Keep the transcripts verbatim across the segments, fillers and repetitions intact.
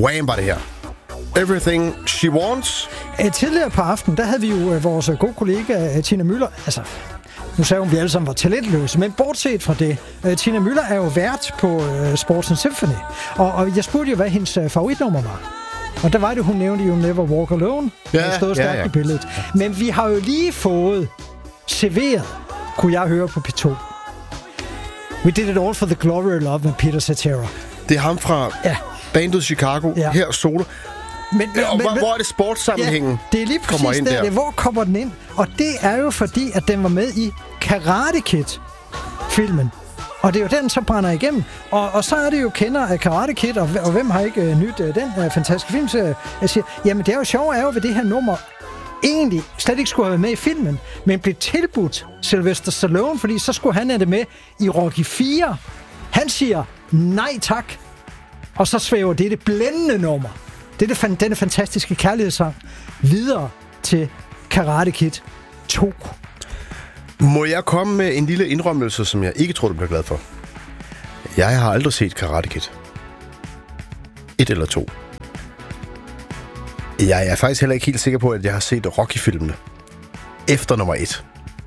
Wham var det her. Everything She Wants. Æ, tidligere på aftenen, der havde vi jo uh, vores gode kollega uh, Tina Müller. Altså, nu sagde hun, at vi alle sammen var talentløse, men bortset fra det. Uh, Tina Müller er jo vært på uh, Sports and Symphony. Og, og jeg spurgte jo, hvad hendes uh, favoritnummer var. Og der var det, hun nævnte jo Never Walk Alone. Ja, det stod stærkt ja, ja. i billedet. Men vi har jo lige fået serveret, kunne jeg høre på P to. We Did It All for the Glory of Love med Peter Cetera. Det er ham fra ja. bandet Chicago, ja. her solo. Men, men, og hvor, men, hvor er det sportssammenhængen? Ja, det er lige præcis der. der. Hvor kommer den ind? Og det er jo fordi, at den var med i Karate Kid-filmen. Og det er jo den, så brænder igennem. Og, og så er det jo kender af Karate Kid, og, og hvem har ikke uh, nyt uh, den uh, fantastiske filmserie? Jeg siger, jamen det er jo sjovt, er jo ved det her nummer egentlig slet ikke skulle have været med i filmen, men blev tilbudt Sylvester Stallone, fordi så skulle han have det med i Rocky fire. Han siger nej tak, og så svæver det det blændende nummer. Det er det, denne fantastiske kærlighedssang videre til Karate Kid to. Må jeg komme med en lille indrømmelse, som jeg ikke tror, du bliver glad for? Jeg har aldrig set Karate Kid. Et eller to. Jeg er faktisk heller ikke helt sikker på, at jeg har set Rocky-filmene efter nummer et.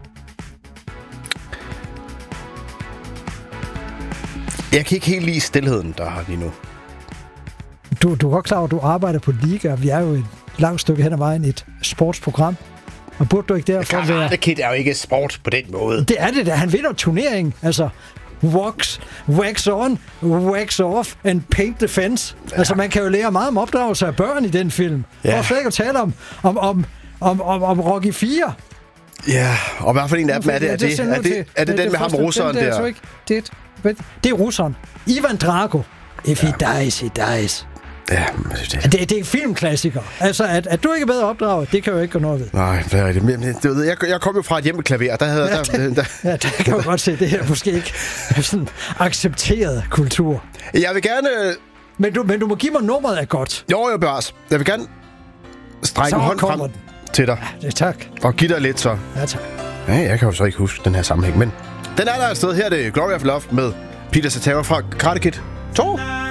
Jeg kan ikke helt lide stilheden, der har lige nu. Du, du er godt klar over, at du arbejder på liga, og vi er jo et langt stykke hen ad vejen et sportsprogram. Og burde du ikke derfor være... Karate Kid er jo ikke sport på den måde. Det er det da. Han vinder turneringen. Altså, wax, wax on, wax off and paint the fence. Ja. Altså, man kan jo lære meget om opdragelse af børn i den film. Ja. Og slet ikke at tale om, om, om, om, om, om Rocky fire. Ja, og i hvert fald en af dem er det. Er det, er det, er det, er det den med ham russeren der? Det er, det, det er russeren. Ivan Drago. If he dies, he dies. Ja, det, det, det er en filmklassiker. Altså, at, at du ikke er bedre opdraget, det kan jo ikke gå noget ved. Nej, det er det. Men, du ved, jeg, jeg kom jo fra et hjem med klaver. Der havde, ja, der, der, der, ja, der kan man godt se, det her måske ikke er sådan accepteret kultur. Jeg vil gerne... Men du, men du må give mig nummeret af godt. Jo, jo, bevares. Jeg vil gerne strække en hånd frem den. til dig. Ja, det, tak. Og give dig lidt så. Ja, tak. Ja, jeg kan jo så ikke huske den her sammenhæng, men den er der et sted. Her er det Glory of Love med Peter Cetera fra Karate Kid to.